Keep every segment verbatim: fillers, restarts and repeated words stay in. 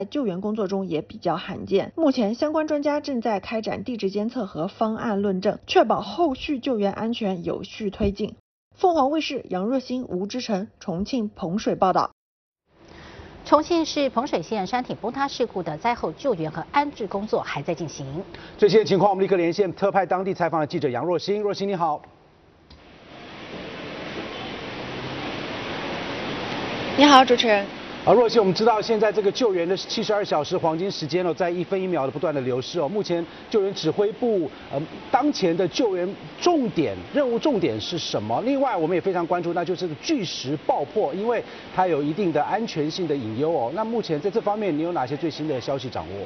救援工作中也比较罕见。目前相关专家正在开展地质监测和方案论证，确保后续救援安全有序推进。凤凰卫视杨若欣、吴之成，重庆彭水报道。 重庆市彭水县山体崩塌事故的灾后救援和安置工作还在进行。 最新的情况，我们立刻连线特派当地采访的记者杨若欣。若欣你好。 你好，主持人。 啊，若欣，我们知道现在这个救援的七十二小时黄金时间哦，在一分一秒的不断的流失哦。目前救援指挥部呃当前的救援重点任务重点是什么？另外，我们也非常关注，那就是巨石爆破，因为它有一定的安全性的隐忧哦。那目前在这方面，你有哪些最新的消息掌握？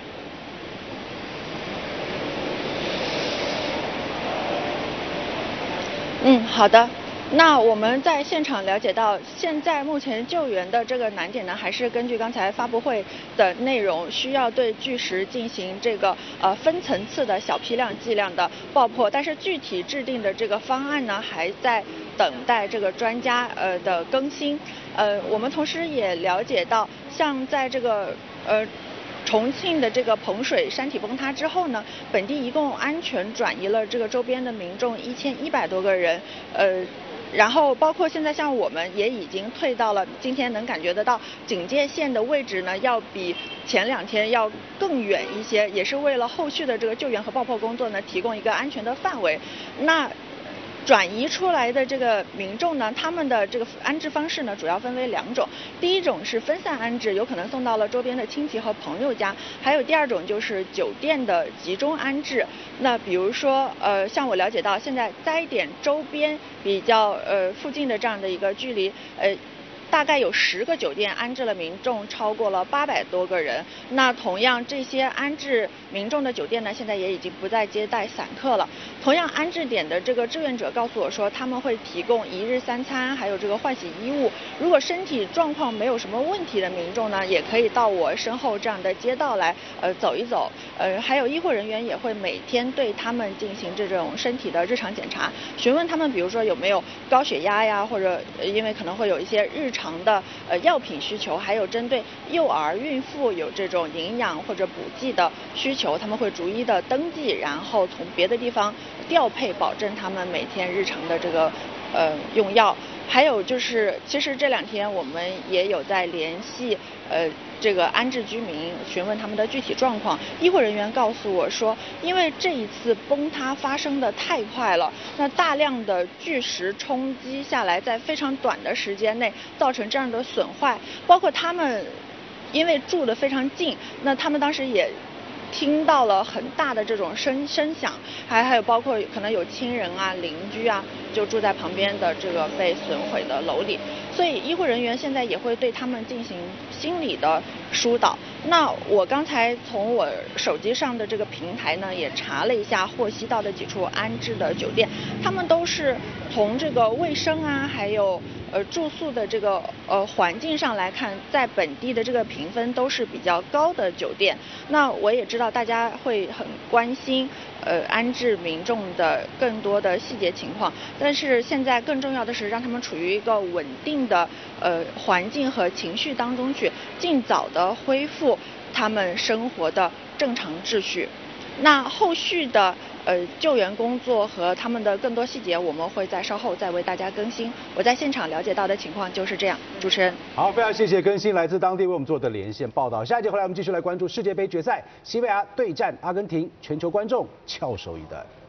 嗯，好的。那我们在现场了解到，现在目前救援的这个难点呢，还是根据刚才发布会的内容，需要对巨石进行这个呃分层次的小批量剂量的爆破，但是具体制定的这个方案呢，还在等待这个专家呃的更新。呃，我们同时也了解到，像在这个呃。重庆的这个彭水山体崩塌之后呢，本地一共安全转移了这个周边的民众一千一百多个人，呃。然后包括现在像我们也已经退到了，今天能感觉得到警戒线的位置呢，要比前两天要更远一些，也是为了后续的这个救援和爆破工作呢提供一个安全的范围。那转移出来的这个民众呢，他们的这个安置方式呢，主要分为两种。第一种是分散安置，有可能送到了周边的亲戚和朋友家；还有第二种就是酒店的集中安置。那比如说，呃，像我了解到，现在灾点周边比较呃附近的这样的一个距离，呃。大概有十个酒店安置了民众超过了八百多个人。那同样，这些安置民众的酒店呢，现在也已经不再接待散客了。同样，安置点的这个志愿者告诉我说，他们会提供一日三餐，还有这个换洗衣物。如果身体状况没有什么问题的民众呢，也可以到我身后这样的街道来呃走一走。呃，还有医护人员也会每天对他们进行这种身体的日常检查，询问他们，比如说有没有高血压呀，或者、呃、因为可能会有一些日常的呃药品需求，还有针对幼儿、孕妇有这种营养或者补剂的需求，他们会逐一的登记，然后从别的地方调配，保证他们每天日常的这个呃用药。还有就是，其实这两天我们也有在联系呃这个安置居民，询问他们的具体状况。医护人员告诉我说，因为这一次崩塌发生的太快了，那大量的巨石冲击下来，在非常短的时间内造成这样的损坏，包括他们因为住得非常近，那他们当时也听到了很大的这种声声响，还还有包括可能有亲人啊、邻居啊，就住在旁边的这个被损毁的楼里，所以医护人员现在也会对他们进行心理的疏导。那我刚才从我手机上的这个平台呢，也查了一下获悉到的几处安置的酒店，他们都是从这个卫生啊，还有呃住宿的这个呃环境上来看，在本地的这个评分都是比较高的酒店。那我也知道大家会很关心呃安置民众的更多的细节情况，但是现在更重要的是让他们处于一个稳定的呃环境和情绪当中去，尽早的恢复他们生活的正常秩序。那后续的呃救援工作和他们的更多细节，我们会在稍后再为大家更新。我在现场了解到的情况就是这样。主持人， 好，非常谢谢更新来自当地为我们做的连线报道。下一节回来，我们继续来关注世界杯决赛，西班牙对战阿根廷，全球观众翘首以待。